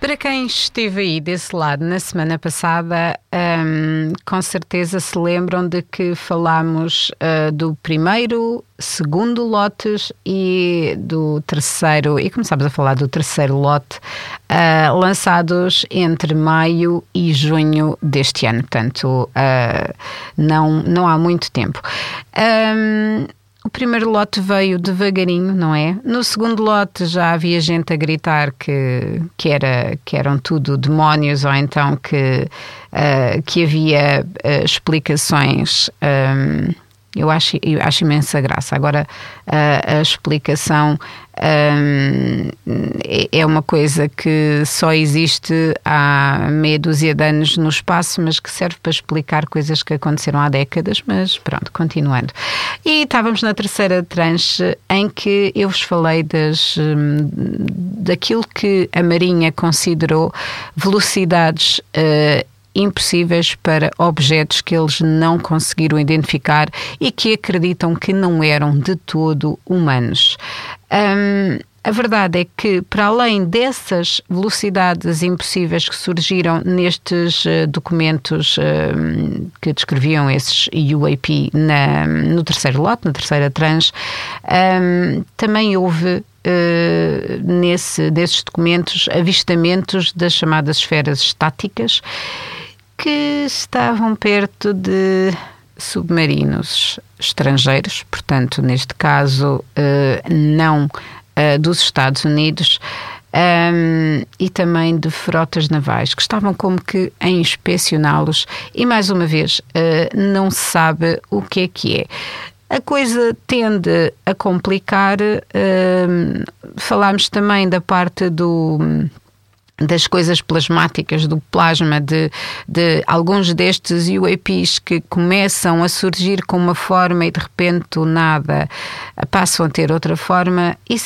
Para quem esteve aí desse lado na semana passada, com certeza se lembram de que falámos do primeiro, segundo lotes e do terceiro, e começámos a falar do terceiro lote, lançados entre maio e junho deste ano, portanto não há muito tempo. O primeiro lote veio devagarinho, não é? No segundo lote já havia gente a gritar que eram tudo demónios, ou então que havia explicações. Eu acho imensa graça. Agora, a explicação é uma coisa que só existe há meia dúzia de anos no espaço, mas que serve para explicar coisas que aconteceram há décadas. Mas pronto, continuando. E estávamos na terceira tranche, em que eu vos falei daquilo que a Marinha considerou velocidades impossíveis para objetos que eles não conseguiram identificar e que acreditam que não eram de todo humanos. A verdade é que, para além dessas velocidades impossíveis que surgiram nestes documentos que descreviam esses UAP no terceiro lote, na terceira tranche, também houve desses documentos avistamentos das chamadas esferas estáticas que estavam perto de submarinos estrangeiros, portanto, neste caso, não dos Estados Unidos, e também de frotas navais, que estavam como que a inspecioná-los, e mais uma vez, não se sabe o que é. A coisa tende a complicar. Falámos também da parte das coisas plasmáticas, do plasma, de alguns destes UAPs que começam a surgir com uma forma e de repente do nada passam a ter outra forma. Isso